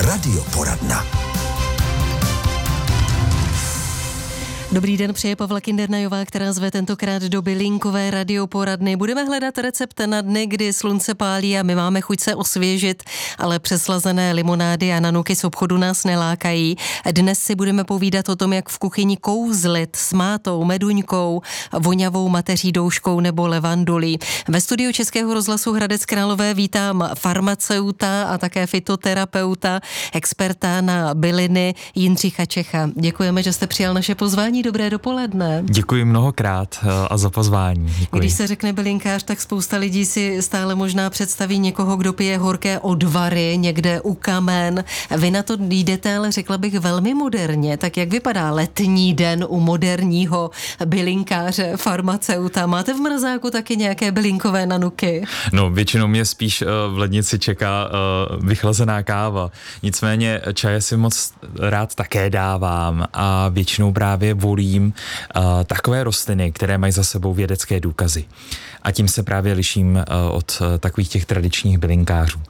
Radioporadna. Dobrý den, přeje Pavla Kindernajová, která zve tentokrát do bylinkové radioporadny. Budeme hledat recept na dny, kdy slunce pálí a my máme chuť se osvěžit, ale přeslazené limonády a nanuky z obchodu nás nelákají. Dnes si budeme povídat o tom, jak v kuchyni kouzlit s mátou, meduňkou, voňavou mateří douškou nebo levandulí. Ve studiu Českého rozhlasu Hradec Králové vítám farmaceuta a také fytoterapeuta, experta na byliny Jindřicha Čecha. Děkujeme, že jste přijal naše pozvání. Dobré dopoledne. Děkuji mnohokrát a za pozvání. Děkuji. Když se řekne bylinkář, tak spousta lidí si stále možná představí někoho, kdo pije horké odvary někde u kamen. Vy na to jdete, ale řekla bych velmi moderně. Tak jak vypadá letní den u moderního bylinkáře, farmaceuta? Máte v mrazáku taky nějaké bylinkové nanuky? No, většinou mě spíš v lednici čeká vychlazená káva. Nicméně čaje si moc rád také dávám a většinou právě volím takové rostliny, které mají za sebou vědecké důkazy. A tím se právě liším od takových těch tradičních bylinkářů.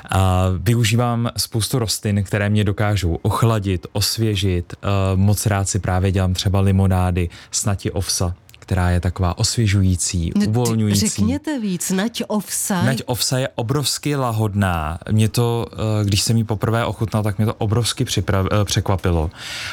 Využívám spoustu rostlin, které mě dokážou ochladit, osvěžit. Moc rád si právě dělám třeba limonády s nati ovsa, která je taková osvěžující, uvolňující. Řekněte víc, nať ovsa. Nať ovsa je obrovsky lahodná. Mě to, když jsem ji poprvé ochutnal, tak mě to obrovsky překvapilo.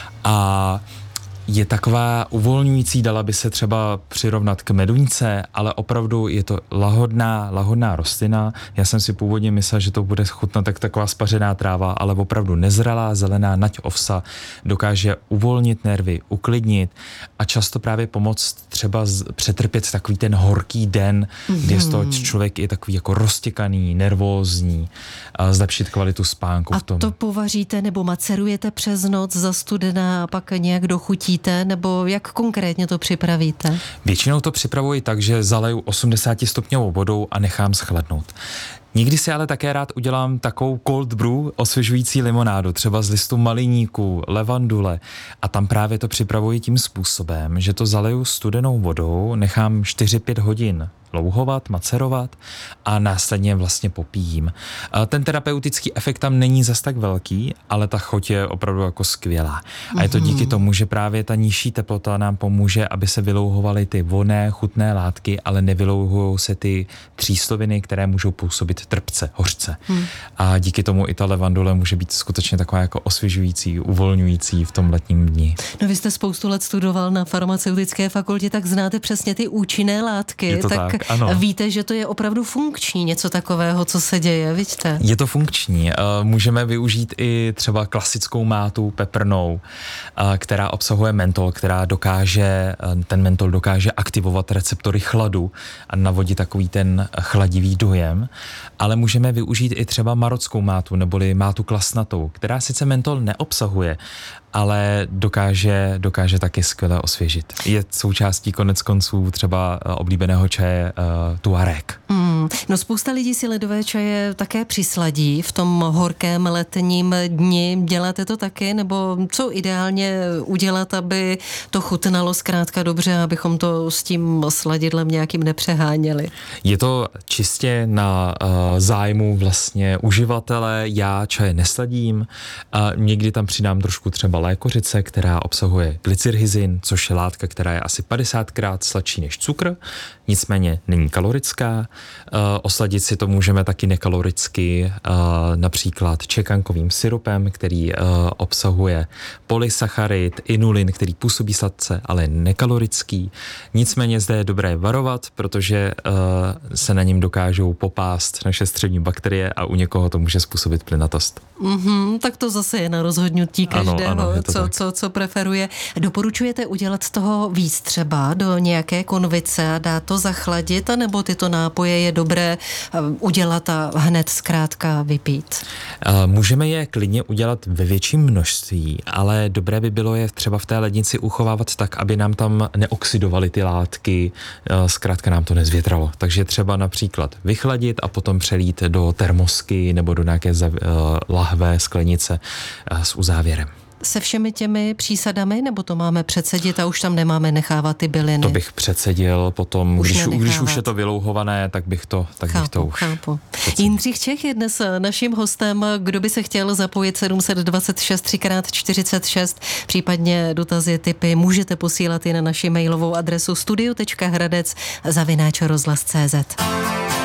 A je taková uvolňující, dala by se třeba přirovnat k meduňce, ale opravdu je to lahodná rostlina. Já jsem si původně myslel, že to bude chutnat tak taková spařená tráva, ale opravdu nezralá zelená nať ovsa dokáže uvolnit nervy, uklidnit a často právě pomoct třeba přetrpět takový ten horký den, kdy z toho člověk je takový jako roztěkaný, nervózní, a zlepšit kvalitu spánku v tom. A to povaříte nebo macerujete přes noc za studená a pak nějak dochutí? Nebo jak konkrétně to připravíte? Většinou to připravuji tak, že zaleju 80 stupňovou vodou a nechám schladnout. Někdy si ale také rád udělám takovou cold brew, osvěžující limonádu, třeba z listu maliníku, levandule. A tam právě to připravuji tím způsobem, že to zaleju studenou vodou, nechám 4-5 hodin louhovat, macerovat a následně vlastně popijím. Ten terapeutický efekt tam není zas tak velký, ale ta chuť je opravdu jako skvělá. A je to díky tomu, že právě ta nižší teplota nám pomůže, aby se vylouhovaly ty vonné, chutné látky, ale nevylouhujou se ty třísloviny, které můžou působit trpce, hořce. A díky tomu i ta levandule může být skutečně taková jako osvěžující, uvolňující v tom letním dni. No vy jste spoustu let studoval na farmaceutické fakultě, tak znáte přesně ty účinné látky. Je to tak, ano. Víte, že to je opravdu funkční, něco takového, co se děje, vidíte? Je to funkční. Můžeme využít i třeba klasickou mátu peprnou, která obsahuje mentol, ten mentol dokáže aktivovat receptory chladu a navodit takový ten chladivý dojem, ale můžeme využít i třeba marockou mátu neboli mátu klasnatou, která sice mentol neobsahuje, ale dokáže taky skvěle osvěžit. Je součástí konec konců třeba oblíbeného čaje Tuareg. No spousta lidí si ledové čaje také přisladí v tom horkém letním dni. Děláte to taky? Nebo co ideálně udělat, aby to chutnalo zkrátka dobře, abychom to s tím sladidlem nějakým nepřeháněli? Je to čistě na zájmu vlastně uživatele. Já čaje nesladím. Někdy tam přidám trošku třeba lékořice, která obsahuje glycyrhizin, což je látka, která je asi 50krát sladší než cukr, nicméně není kalorická. Osladit si to můžeme taky nekaloricky, například čekankovým syrupem, který obsahuje polysacharid, inulin, který působí sladce, ale je nekalorický. Nicméně zde je dobré varovat, protože se na něm dokážou popást naše střevní bakterie a u někoho to může způsobit plynatost. Tak to zase je na rozhodnutí každého, ano, co preferuje. Doporučujete udělat z toho víc třeba do nějaké konvice a dát to zachladit, anebo tyto nápoje je dobré udělat a hned zkrátka vypít? Můžeme je klidně udělat ve větším množství, ale dobré by bylo je třeba v té lednici uchovávat tak, aby nám tam neoxidovaly ty látky, zkrátka nám to nezvětralo. Takže třeba například vychladit a potom přelít do termosky nebo do nějaké lahve, sklenice s uzávěrem. se všemi těmi přísadami, nebo to máme předsedit a už tam nemáme nechávat ty byliny? To bych předsedil potom, když už je to vylouhované, tak bych to už... Chápu. Jindřich Čech je dnes naším hostem. Kdo by se chtěl zapojit 726 3x46, případně dotazy, tipy, můžete posílat i na naši mailovou adresu studio.hradec@rozhlas.cz.